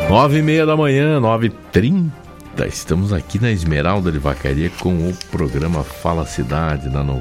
9h30 da manhã, 9h30. Estamos aqui na Esmeralda de Vacaria com o programa Fala Cidade na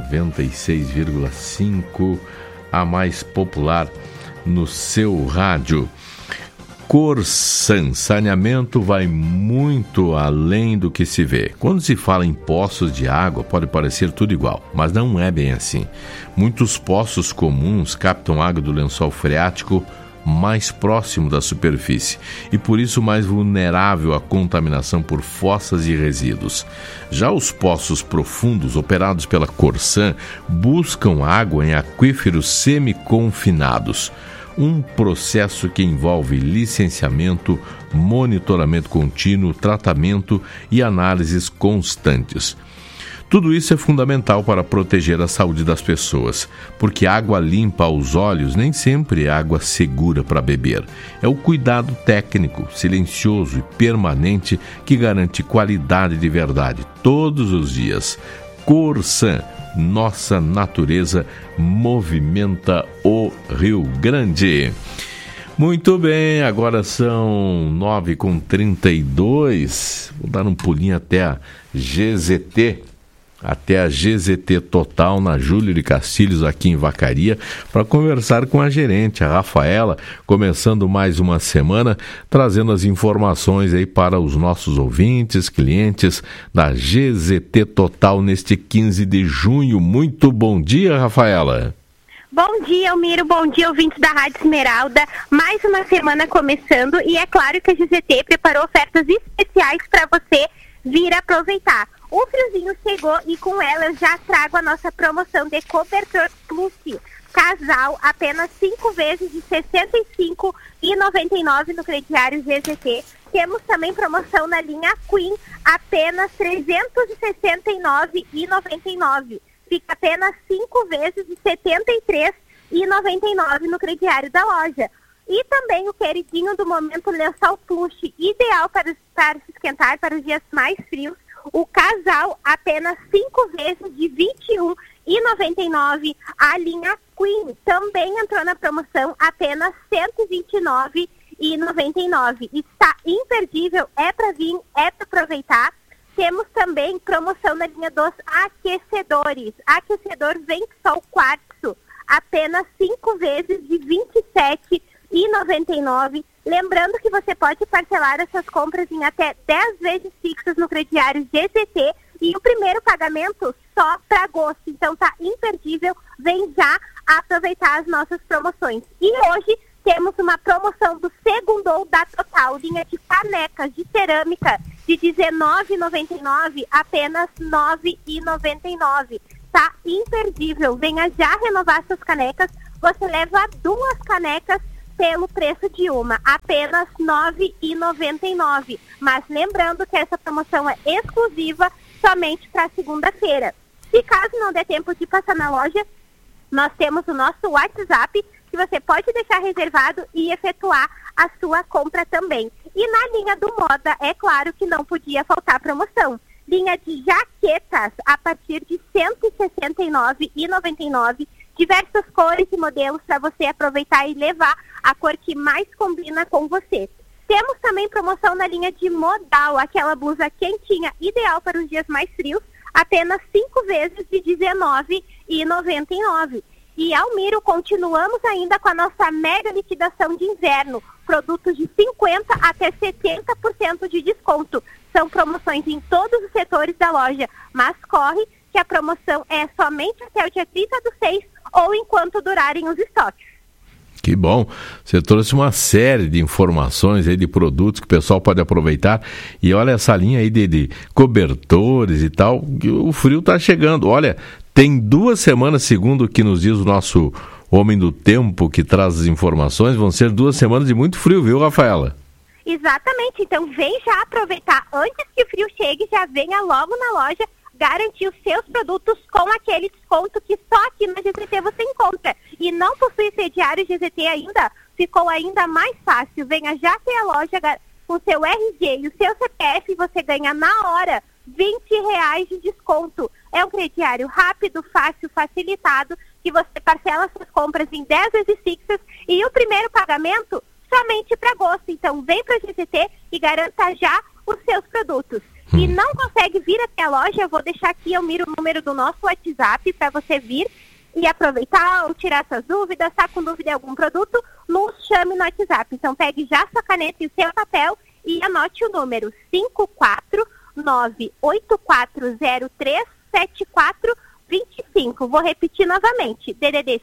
96,5, a mais popular no seu rádio. Corsan, saneamento vai muito além do que se vê. Quando se fala em poços de água, pode parecer tudo igual, mas não é bem assim. Muitos poços comuns captam água do lençol freático mais próximo da superfície e por isso mais vulnerável à contaminação por fossas e resíduos. Já os poços profundos operados pela Corsan buscam água em aquíferos semi-confinados, um processo que envolve licenciamento, monitoramento contínuo, tratamento e análises constantes. Tudo isso é fundamental para proteger a saúde das pessoas, porque água limpa aos olhos nem sempre é água segura para beber. É o cuidado técnico, silencioso e permanente que garante qualidade de verdade todos os dias. Corsan, nossa natureza movimenta o Rio Grande. Muito bem, agora são 9h32. Vou dar um pulinho até a GZT. Até a GZT Total, na Júlio de Castilhos, aqui em Vacaria, para conversar com a gerente, a Rafaela, começando mais uma semana, trazendo as informações aí para os nossos ouvintes, clientes da GZT Total neste 15 de junho. Muito bom dia, Rafaela. Bom dia, Almiro. Bom dia, ouvintes da Rádio Esmeralda. Mais uma semana começando e é claro que a GZT preparou ofertas especiais para você vir aproveitar. O friozinho chegou e com ela eu já trago a nossa promoção de cobertor plus. Casal, apenas 5 vezes de R$ 65,99 no crediário GZT. Temos também promoção na linha Queen, apenas R$ 369,99. Fica apenas 5 vezes de R$ 73,99 no crediário da loja. E também o queridinho do momento, lençol plush, ideal para se esquentar para os dias mais frios. O casal, apenas 5 vezes de R$ 21,99. A linha Queen também entrou na promoção, apenas R$ 129,99. Está imperdível, é para vir, é para aproveitar. Temos também promoção na linha dos aquecedores. Aquecedor Vensol Quartzo, apenas 5 vezes de R$ 27,99. Lembrando que você pode parcelar essas compras em até 10 vezes fixas no crediário GZT e o primeiro pagamento só para agosto. Então tá imperdível, vem já aproveitar as nossas promoções. E hoje temos uma promoção do Segundou da Total, linha de canecas de cerâmica de R$ 19,99, apenas R$ 9,99. Tá imperdível, venha já renovar suas canecas, você leva 2 canecas pelo preço de uma, apenas R$ 9,99. Mas lembrando que essa promoção é exclusiva somente para segunda-feira. Se caso não der tempo de passar na loja, nós temos o nosso WhatsApp, que você pode deixar reservado e efetuar a sua compra também. E na linha do Moda, é claro que não podia faltar promoção. Linha de jaquetas a partir de R$ 169,99. Diversas cores e modelos para você aproveitar e levar a cor que mais combina com você. Temos também promoção na linha de modal, aquela blusa quentinha, ideal para os dias mais frios, apenas 5 vezes de R$ 19,99. E Almiro, continuamos ainda com a nossa mega liquidação de inverno, produtos de 50% até 70% de desconto. São promoções em todos os setores da loja, mas corre que a promoção é somente até o dia 30/6 ou enquanto durarem os estoques. Que bom, você trouxe uma série de informações aí de produtos que o pessoal pode aproveitar e olha essa linha aí de cobertores e tal, o frio tá chegando, olha, tem 2 semanas, segundo o que nos diz o nosso homem do tempo que traz as informações, vão ser 2 semanas de muito frio, viu, Rafaela? Exatamente, então vem já aproveitar antes que o frio chegue, já venha logo na loja garantir os seus produtos com aquele desconto que só aqui na GZT você encontra. E não possui crediário GZT ainda? Ficou ainda mais fácil. Venha já até a loja com seu RG e o seu CPF e você ganha na hora R$ 20 de desconto. É um crediário rápido, fácil, facilitado, que você parcela suas compras em 10 vezes fixas e o primeiro pagamento somente para agosto. Então, vem para a GCT e garanta já os seus produtos. E não consegue vir até a loja, eu vou deixar aqui o número do nosso WhatsApp para você vir e aproveitar ou tirar suas dúvidas, está com dúvida de algum produto, nos chame no WhatsApp. Então, pegue já sua caneta e o seu papel e anote o número 54984037425. Vou repetir novamente, DDD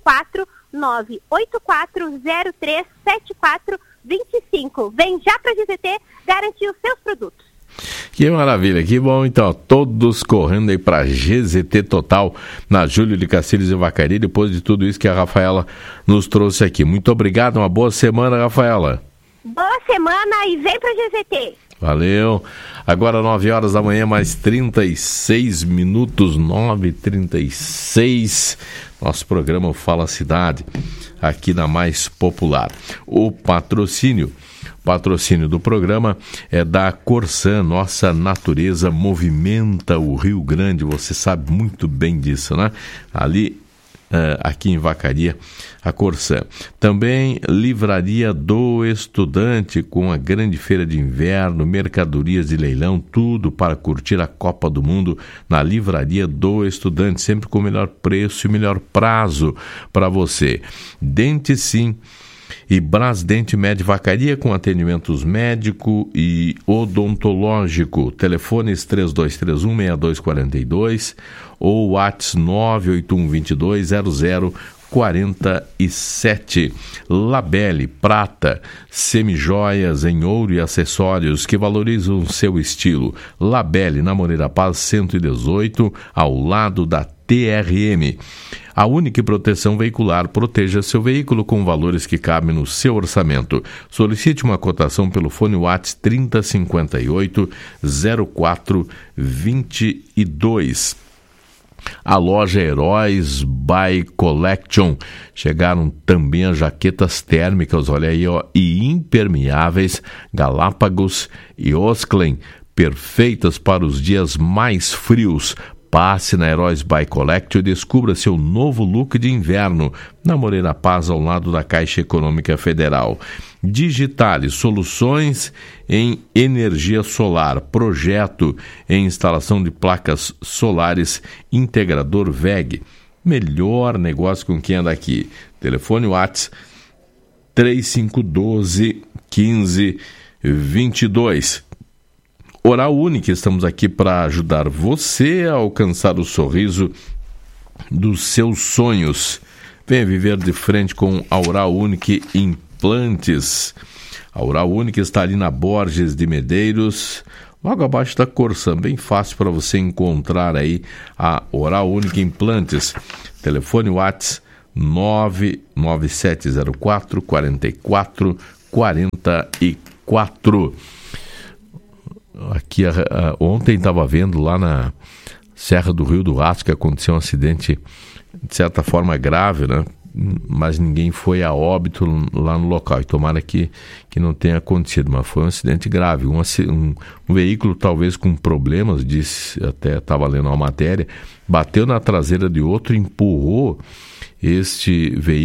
54984037425. Vem já para a GCT garantir os seus produtos. Que maravilha, que bom. Então, todos correndo aí para GZT Total na Júlio de Castilhos e Vacaria, depois de tudo isso que a Rafaela nos trouxe aqui. Muito obrigado, uma boa semana, Rafaela. Boa semana e vem para GZT. Valeu. Agora 9 horas da manhã, mais 36 minutos, 9h36. Nosso programa Fala Cidade, aqui na Mais Popular. O patrocínio do programa é da Corsan. Nossa natureza movimenta o Rio Grande, você sabe muito bem disso, né? Aqui em Vacaria, a Corsan. Também Livraria do Estudante, com a grande feira de inverno, mercadorias de leilão, tudo para curtir a Copa do Mundo na Livraria do Estudante, sempre com o melhor preço e melhor prazo para você. Dente Sim e Brasdente Med Vacaria, com atendimentos médico e odontológico. Telefones 3231-6242 ou WhatsApp 981220047. Labelle Prata, semijoias em ouro e acessórios que valorizam seu estilo. Labelle, na Moreira Paz 118, ao lado da TRM. A Única Proteção Veicular, proteja seu veículo com valores que cabem no seu orçamento. Solicite uma cotação pelo fone WhatsApp 3058-0422. A loja Heróis by Collection. Chegaram também as jaquetas térmicas, olha aí, ó, e impermeáveis Galápagos e Osklen, perfeitas para os dias mais frios. Passe na Heróis by Collection e descubra seu novo look de inverno na Moreira Paz, ao lado da Caixa Econômica Federal. Digitale, soluções em energia solar, projeto em instalação de placas solares, Integrador VEG. Melhor negócio com quem anda aqui. Telefone WhatsApp 3512-1522. Oral Unique, estamos aqui para ajudar você a alcançar o sorriso dos seus sonhos. Venha viver de frente com a Oral Unique Implantes. A Oral Unique está ali na Borges de Medeiros, logo abaixo da Corsan, bem fácil para você encontrar aí a Oral Unique Implantes. Telefone WhatsApp 99704-4444. Aqui, ontem estava vendo lá na Serra do Rio do Rastro que aconteceu um acidente de certa forma grave, né? Mas ninguém foi a óbito lá no local, e tomara que não tenha acontecido, mas foi um acidente grave, um veículo talvez com problemas, disse, até estava lendo uma matéria, bateu na traseira de outro, empurrou este veículo